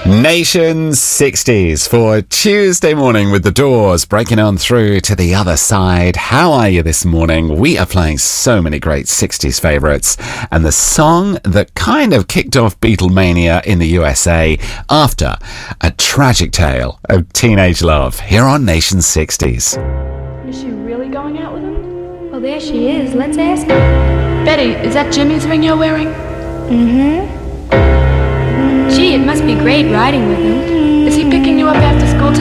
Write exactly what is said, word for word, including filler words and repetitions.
Nation sixties for Tuesday morning with The Doors breaking on through to the other side. How are you this morning? We are playing so many great sixties favourites, and the song that kind of kicked off Beatlemania in the U S A after a tragic tale of teenage love here on Nation sixties. Is she really going out with him? Well, there she is. Let's ask her. Betty, is that Jimmy's ring you're wearing? Mm-hmm. Gee, it must be great riding with him. Is he picking you up after school